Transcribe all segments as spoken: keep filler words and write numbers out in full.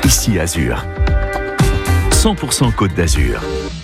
Ici Azur. cent pour cent Côte d'Azur.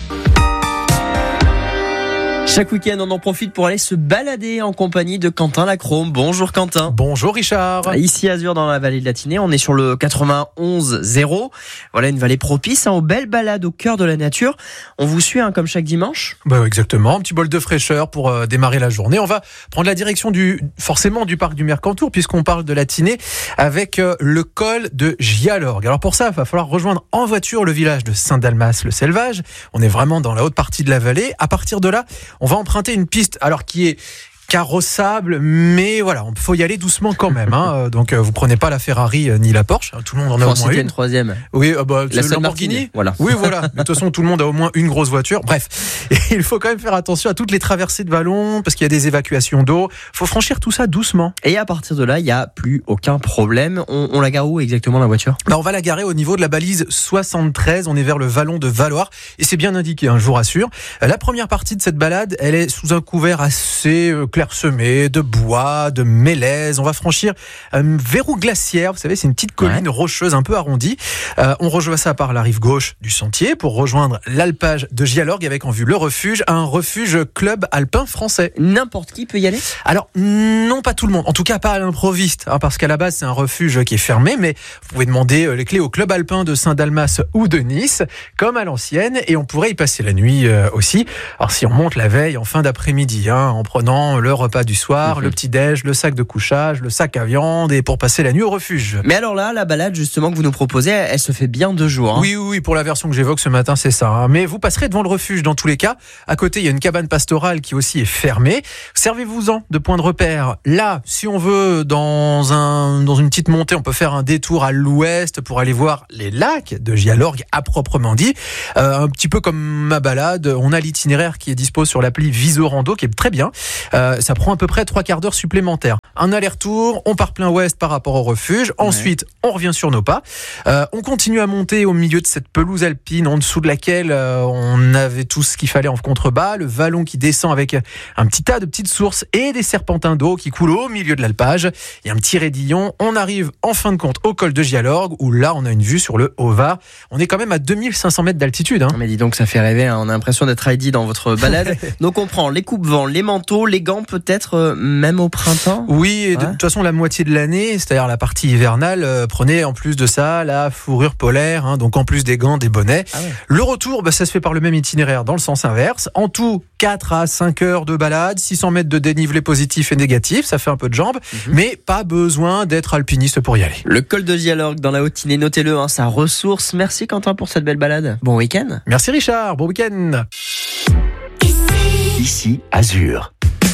Chaque week-end, on en profite pour aller se balader en compagnie de Quentin Lacrome. Bonjour Quentin. Bonjour Richard. Ici Azur dans la vallée de la Tinée, on est sur le quatre-vingt-onze zéro. Voilà une vallée propice hein, aux belles balades au cœur de la nature. On vous suit hein, comme chaque dimanche. Bah, exactement, un petit bol de fraîcheur pour euh, démarrer la journée. On va prendre la direction du forcément du parc du Mercantour puisqu'on parle de la Tinée avec euh, le col de Gialorgue. Alors pour ça, il va falloir rejoindre en voiture le village de Saint-Dalmas-le-Selvage. On est vraiment dans la haute partie de la vallée. À partir de là, on va emprunter une piste alors qui est carrossable, mais voilà, il faut y aller doucement quand même. Hein. Donc, vous prenez pas la Ferrari ni la Porsche. Tout le monde en a au moins une. une troisième. Oui, euh, bah, la le Lamborghini. Voilà. Oui, voilà. De toute façon, tout le monde a au moins une grosse voiture. Bref, et il faut quand même faire attention à toutes les traversées de vallons parce qu'il y a des évacuations d'eau. Il faut franchir tout ça doucement. Et à partir de là, il y a plus aucun problème. On, on la gare où exactement la voiture ? Bah, on va la garer au niveau de la balise soixante-treize. On est vers le vallon de Valloire et c'est bien indiqué. Hein, je vous rassure. La première partie de cette balade, elle est sous un couvert assez euh, clairsemé de bois, de mélèze. On va franchir un verrou glaciaire. Vous savez, c'est une petite colline ouais. rocheuse un peu arrondie. Euh, on rejoint ça par la rive gauche du sentier pour rejoindre l'alpage de Gialorgue avec en vue le refuge, un refuge club alpin français. N'importe qui peut y aller ? Alors, non, pas tout le monde. En tout cas, pas à l'improviste, hein, parce qu'à la base, c'est un refuge qui est fermé, mais vous pouvez demander les clés au club alpin de Saint-Dalmas ou de Nice, comme à l'ancienne, et on pourrait y passer la nuit euh, aussi. Alors, si on monte la veille en fin d'après-midi, hein, en prenant le repas du soir, le petit-déj, le sac de couchage, le sac à viande et pour passer la nuit au refuge. Mais alors là, la balade justement que vous nous proposez, elle se fait bien deux jours. Hein. Oui, oui, oui, pour la version que j'évoque ce matin, c'est ça. Hein. Mais vous passerez devant le refuge dans tous les cas. À côté, il y a une cabane pastorale qui aussi est fermée. Servez-vous-en de point de repère. Là, si on veut, dans, un, dans une petite montée, on peut faire un détour à l'ouest pour aller voir les lacs de Gialorgue à proprement dit. Euh, un petit peu comme ma balade, on a l'itinéraire qui est dispo sur l'appli Visorando qui est très bien. Euh, ça prend à peu près trois quarts d'heure supplémentaire. Un aller-retour, on part plein ouest par rapport au refuge. Ensuite, ouais. on revient sur nos pas. Euh, on continue à monter au milieu de cette pelouse alpine en dessous de laquelle euh, on avait tout ce qu'il fallait en contrebas. Le vallon qui descend avec un petit tas de petites sources et des serpentins d'eau qui coulent au milieu de l'alpage. Il y a un petit raidillon. On arrive en fin de compte au col de Gialorgue où là, on a une vue sur le Haut-Var. On est quand même à deux mille cinq cents mètres d'altitude. Hein. Mais dis donc, ça fait rêver. Hein. On a l'impression d'être Heidi dans votre balade. Donc on prend les coupes-vents, les manteaux, les gants peut-être euh, même au printemps. Oui, et de ouais. toute façon, la moitié de l'année, c'est-à-dire la partie hivernale, euh, prenez en plus de ça la fourrure polaire, hein, donc en plus des gants, des bonnets. Ah ouais. Le retour, bah, ça se fait par le même itinéraire dans le sens inverse. En tout, quatre à cinq heures de balade, six cents mètres de dénivelé positif et négatif, ça fait un peu de jambes, mm-hmm. mais pas besoin d'être alpiniste pour y aller. Le col de Gialorgue dans la Haute-Tinée, notez-le, hein, ça ressource. Merci Quentin pour cette belle balade. Bon week-end. Merci Richard, bon week-end. Ici Azur.